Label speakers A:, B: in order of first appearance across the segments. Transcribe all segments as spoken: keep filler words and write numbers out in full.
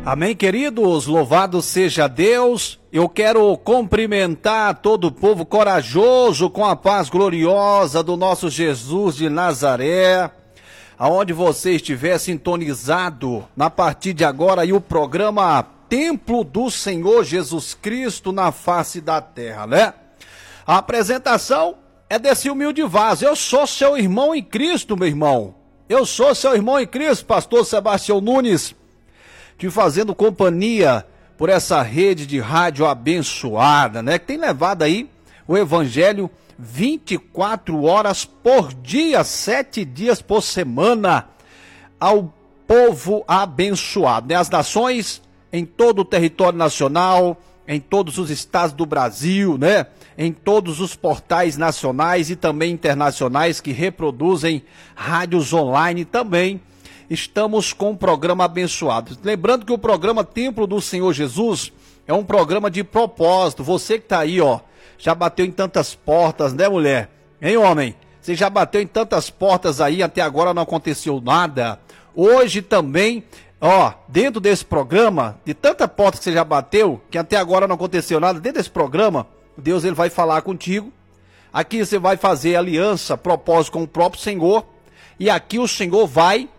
A: Amém, queridos? Louvado seja Deus. Eu quero cumprimentar todo o povo corajoso com a paz gloriosa do nosso Jesus de Nazaré. Aonde você estiver sintonizado, na partir de agora, aí o programa Templo do Senhor Jesus Cristo na face da terra, né? A apresentação é desse humilde vaso. Eu sou seu irmão em Cristo, meu irmão. Eu sou seu irmão em Cristo, pastor Sebastião Nunes, te fazendo companhia por essa rede de rádio abençoada, né? Que tem levado aí o evangelho vinte e quatro horas por dia, sete dias por semana, ao povo abençoado, né? As nações em todo o território nacional, em todos os estados do Brasil, né? Em todos os portais nacionais e também internacionais que reproduzem rádios online também. Estamos com um programa abençoado. Lembrando que o programa Templo do Senhor Jesus é um programa de propósito. Você que está aí, ó, já bateu em tantas portas, né, mulher? Hein, homem? Você já bateu em tantas portas aí, até agora não aconteceu nada. Hoje também, ó, dentro desse programa, de tanta porta que você já bateu, que até agora não aconteceu nada, dentro desse programa, Deus ele vai falar contigo. Aqui você vai fazer aliança, propósito com o próprio Senhor. E aqui o Senhor vai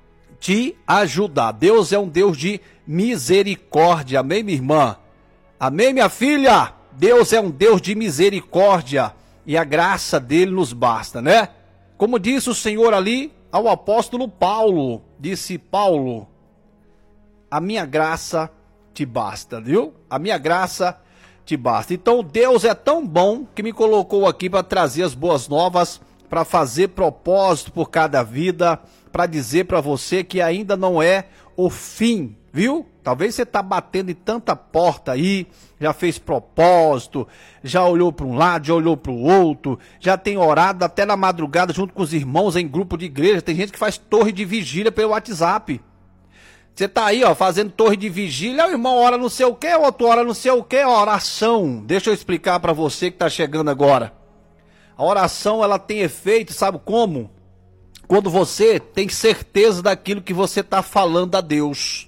A: te ajudar. Deus é um Deus de misericórdia. Amém, minha irmã? Amém, minha filha? Deus é um Deus de misericórdia. E a graça dele nos basta, né? Como disse o Senhor ali ao apóstolo Paulo. Disse Paulo: a minha graça te basta, viu? A minha graça te basta. Então Deus é tão bom que me colocou aqui para trazer as boas novas, para fazer propósito por cada vida, para dizer para você que ainda não é o fim, viu? Talvez você está batendo em tanta porta aí, já fez propósito, já olhou para um lado, já olhou para o outro, já tem orado até na madrugada junto com os irmãos em grupo de igreja. Tem gente que faz torre de vigília pelo WhatsApp. Você tá aí, ó, fazendo torre de vigília, o irmão ora não sei o que, o outro ora não sei o que, oração. Deixa eu explicar para você que tá chegando agora. A oração, ela tem efeito, sabe como? Quando você tem certeza daquilo que você está falando a Deus.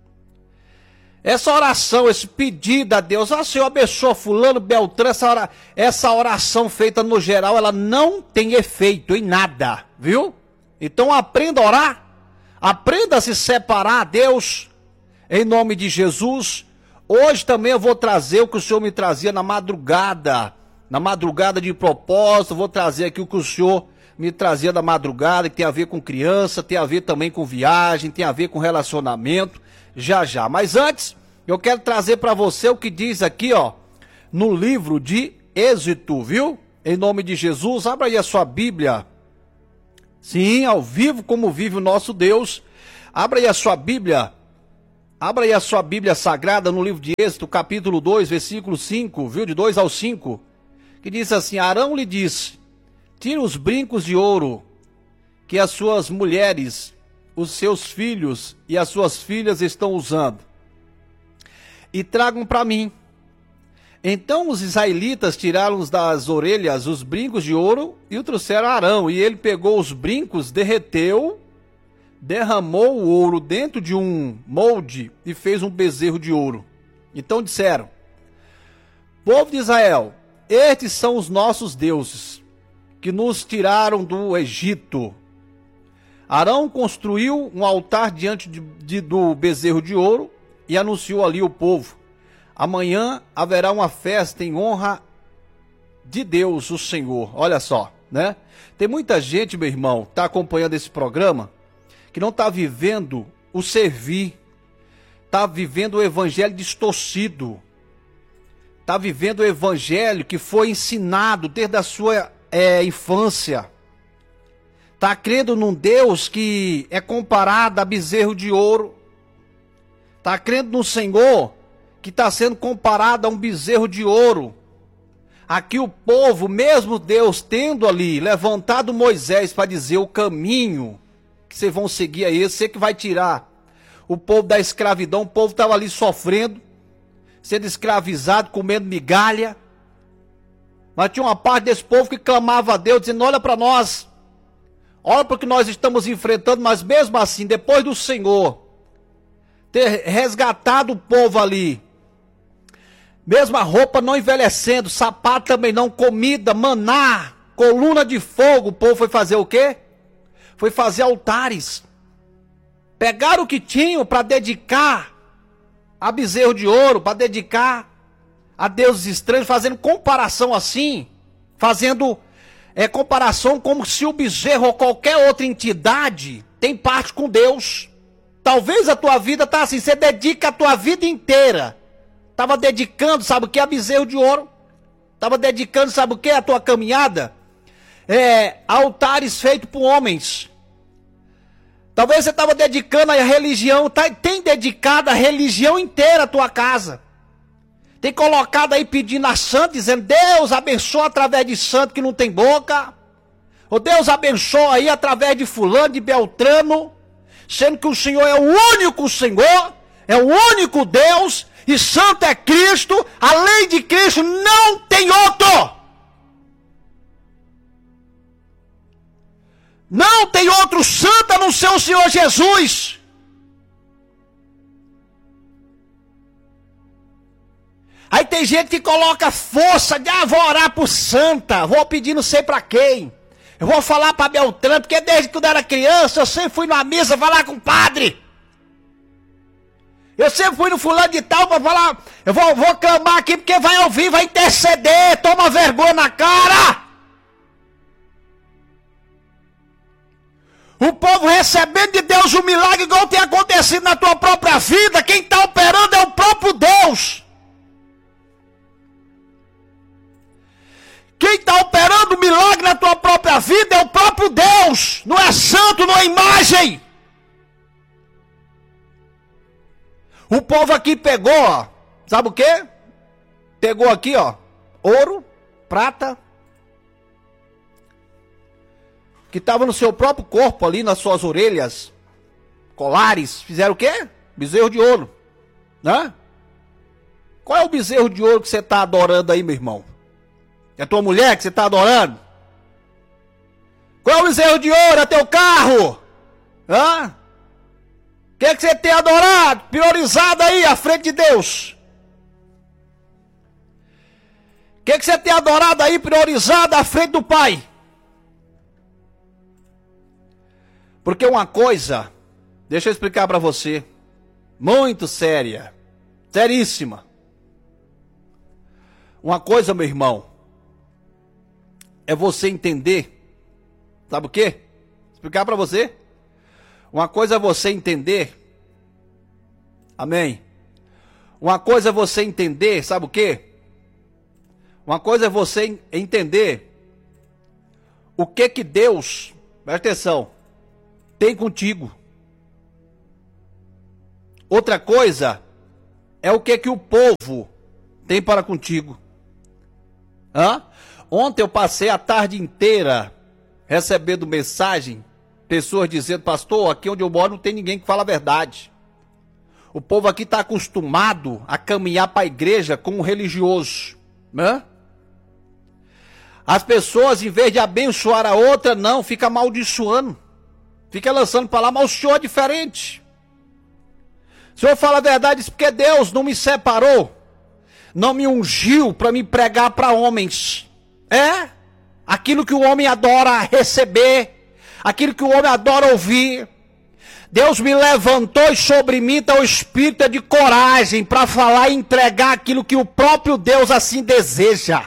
A: Essa oração, esse pedido a Deus, ah, Senhor, abençoa fulano, beltrano, essa, ora, essa oração feita no geral, ela não tem efeito em nada, viu? Então aprenda a orar, aprenda a se separar a Deus, em nome de Jesus. Hoje também eu vou trazer o que o Senhor me trazia na madrugada, na madrugada de propósito. Vou trazer aqui o que o Senhor me trazia da madrugada, que tem a ver com criança, tem a ver também com viagem, tem a ver com relacionamento, já já. Mas antes, eu quero trazer para você o que diz aqui, ó, no livro de Êxodo, viu? Em nome de Jesus, abra aí a sua Bíblia. Sim, ao vivo como vive o nosso Deus. Abra aí a sua Bíblia. Abra aí a sua Bíblia Sagrada no livro de Êxodo, capítulo dois, versículo cinco, viu? De dois ao cinco. Que diz assim: Arão lhe disse: tira os brincos de ouro que as suas mulheres, os seus filhos e as suas filhas estão usando, e tragam para mim. Então os israelitas tiraram das orelhas os brincos de ouro e o trouxeram a Arão. E ele pegou os brincos, derreteu, derramou o ouro dentro de um molde e fez um bezerro de ouro. Então disseram: povo de Israel, estes são os nossos deuses, que nos tiraram do Egito. Arão construiu um altar diante de, de, do bezerro de ouro e anunciou ali o povo: amanhã haverá uma festa em honra de Deus, o Senhor. Olha só, né? Tem muita gente, meu irmão, que está acompanhando esse programa, que não está vivendo o servir, está vivendo o evangelho distorcido, está vivendo o evangelho que foi ensinado desde a sua é, infância. Está crendo num Deus que é comparado a bezerro de ouro. Está crendo no Senhor que está sendo comparado a um bezerro de ouro. Aqui o povo, mesmo Deus tendo ali levantado Moisés para dizer o caminho que vocês vão seguir aí, você que vai tirar o povo da escravidão. O povo estava ali sofrendo, sendo escravizado, comendo migalha. Mas tinha uma parte desse povo que clamava a Deus, dizendo: olha para nós, olha para o que nós estamos enfrentando. Mas mesmo assim, depois do Senhor ter resgatado o povo ali. Mesmo a roupa não envelhecendo, sapato também não, comida, maná, coluna de fogo. O povo foi fazer o quê? Foi fazer altares. Pegaram o que tinham para dedicar a bezerro de ouro, para dedicar a deuses estranhos, fazendo comparação assim, fazendo é, comparação como se o bezerro ou qualquer outra entidade tem parte com Deus. Talvez a tua vida tá assim, você dedica a tua vida inteira. Estava dedicando, sabe o que? A bezerro de ouro. Estava dedicando, sabe o que? A tua caminhada. É, altares feitos por homens. Talvez você estava dedicando a religião, tá, tem dedicado a religião inteira a tua casa. Tem colocado aí pedindo a santo, dizendo, Deus abençoa através de santo que não tem boca. Ou Deus abençoa aí através de fulano, de Beltrano. Sendo que o Senhor é o único Senhor, é o único Deus, e santo é Cristo, além de Cristo não tem outro. Não tem outro santo a não ser o Senhor Jesus. Aí tem gente que coloca força de, ah, vou orar por santa, vou pedir não sei pra quem. Eu vou falar para Beltrano, porque desde que eu era criança, eu sempre fui numa missa falar com o padre. Eu sempre fui no fulano de tal para falar, eu vou, vou clamar aqui porque vai ouvir, vai interceder, toma vergonha na cara. O povo recebendo de Deus um milagre igual tem acontecido na tua própria vida, quem está operando é o próprio Deus. Quem está operando milagre na tua própria vida é o próprio Deus. Não é santo, não é imagem. O povo aqui pegou, ó, sabe o quê? Pegou aqui, ó, ouro, prata, que estava no seu próprio corpo ali, nas suas orelhas, colares. Fizeram o quê? Bezerro de ouro, né? Qual é o bezerro de ouro que você está adorando aí, meu irmão? É tua mulher que você está adorando? Qual é o bezerro de ouro? É teu carro? Hã? O que é que você tem adorado? Priorizado aí à frente de Deus? O que é que você tem adorado aí? Priorizado à frente do Pai? Porque uma coisa, deixa eu explicar para você, muito séria, seríssima. Uma coisa, meu irmão, é você entender, sabe o quê? Explicar para você. Uma coisa é você entender, amém? Uma coisa é você entender, sabe o quê? Uma coisa é você entender o que que Deus, presta atenção, tem contigo. Outra coisa é o que que o povo tem para contigo. Hã? Ontem eu passei a tarde inteira recebendo mensagem, pessoas dizendo, pastor, aqui onde eu moro não tem ninguém que fala a verdade. O povo aqui está acostumado a caminhar para a igreja como um religioso. Né? As pessoas, em vez de abençoar a outra, não, fica amaldiçoando. Fica lançando para lá, mas o Senhor é diferente. O Senhor fala a verdade, porque Deus não me separou, não me ungiu para me pregar para homens. É aquilo que o homem adora receber, aquilo que o homem adora ouvir. Deus me levantou e sobre mim está o espírito de coragem para falar e entregar aquilo que o próprio Deus assim deseja.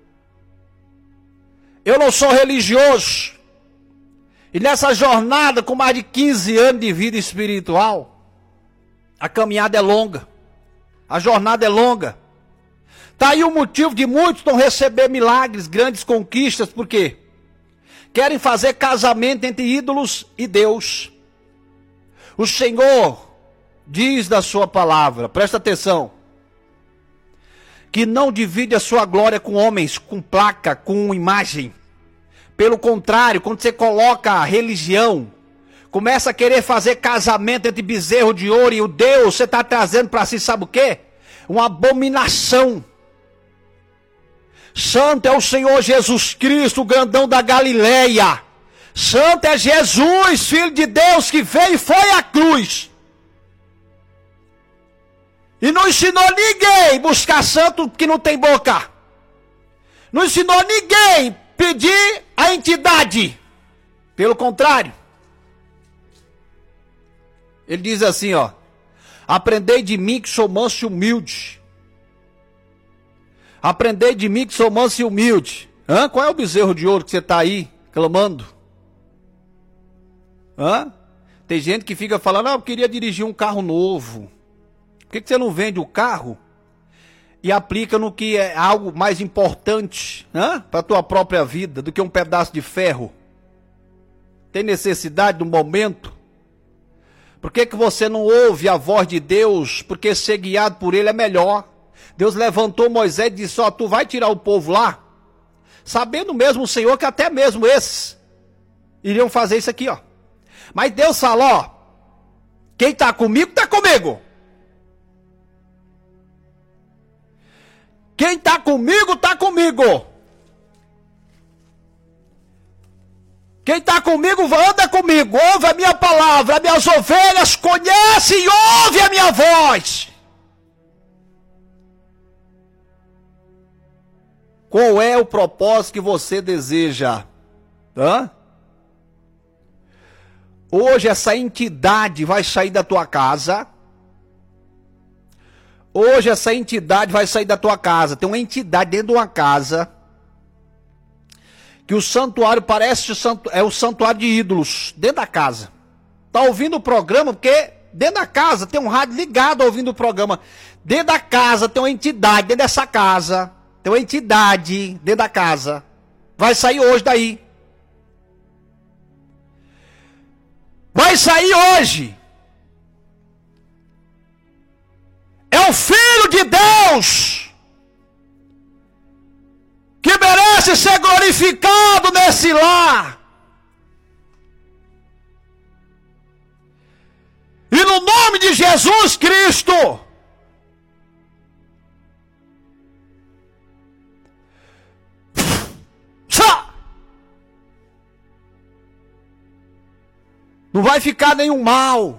A: Eu não sou religioso. E nessa jornada com mais de quinze anos de vida espiritual, a caminhada é longa. A jornada é longa. Está aí o motivo de muitos não receber milagres, grandes conquistas, por quê? Querem fazer casamento entre ídolos e Deus. O Senhor diz da sua palavra, presta atenção, que não divide a sua glória com homens, com placa, com imagem. Pelo contrário, quando você coloca a religião, começa a querer fazer casamento entre bezerro de ouro e o Deus, você está trazendo para si, sabe o quê? Uma abominação. Santo é o Senhor Jesus Cristo, o grandão da Galileia. Santo é Jesus, Filho de Deus, que veio e foi à cruz. E não ensinou ninguém buscar santo que não tem boca. Não ensinou ninguém pedir a entidade. Pelo contrário. Ele diz assim, ó. Aprendei de mim que sou manso e humilde. Aprendei de mim que sou manso e humilde. Hã? Qual é o bezerro de ouro que você está aí clamando? Hã? Tem gente que fica falando, ah, eu queria dirigir um carro novo. Por que, que você não vende o carro e aplica no que é algo mais importante para a tua própria vida do que um pedaço de ferro? Tem necessidade do momento? Por que, que você não ouve a voz de Deus? Porque ser guiado por Ele é melhor. Deus levantou Moisés e disse, ó, tu vai tirar o povo lá, sabendo mesmo o Senhor que até mesmo esses iriam fazer isso aqui, ó. Mas Deus falou, ó, quem está comigo, está comigo. Quem está comigo, está comigo. Quem está comigo, anda comigo, ouve a minha palavra, as minhas ovelhas conhecem e ouve a minha voz. Qual é o propósito que você deseja? Hã? Hoje essa entidade vai sair da tua casa. Hoje essa entidade vai sair da tua casa. Tem uma entidade dentro de uma casa. Que o santuário parece é o santuário de ídolos. Dentro da casa. Está ouvindo o programa porque dentro da casa tem um rádio ligado ouvindo o programa. Dentro da casa tem uma entidade. Dentro dessa casa tem uma entidade dentro da casa. Vai sair hoje daí. Vai sair hoje. É o Filho de Deus que merece ser glorificado nesse lar. E no nome de Jesus Cristo, não vai ficar nenhum mal.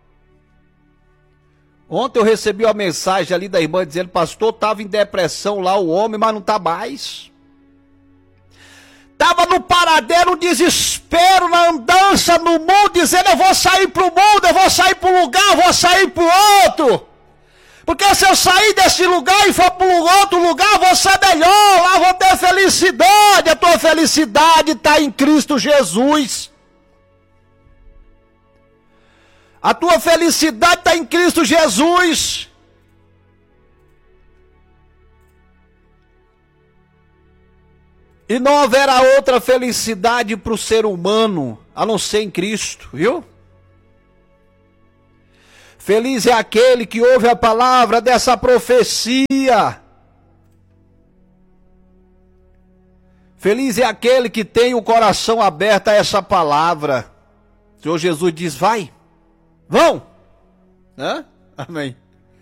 A: Ontem eu recebi uma mensagem ali da irmã dizendo, pastor, estava em depressão lá o homem, mas não está mais. Estava no paradeiro, desespero, na andança no mundo, dizendo, eu vou sair para o mundo, eu vou sair para um lugar, eu vou sair para o outro. Porque se eu sair desse lugar e for para um outro lugar, eu vou ser melhor, lá vou ter felicidade. A tua felicidade está em Cristo Jesus. A tua felicidade está em Cristo Jesus. E não haverá outra felicidade para o ser humano, a não ser em Cristo, viu? Feliz é aquele que ouve a palavra dessa profecia. Feliz é aquele que tem o coração aberto a essa palavra. O Senhor Jesus diz, vai. Vão! Hã? Amém.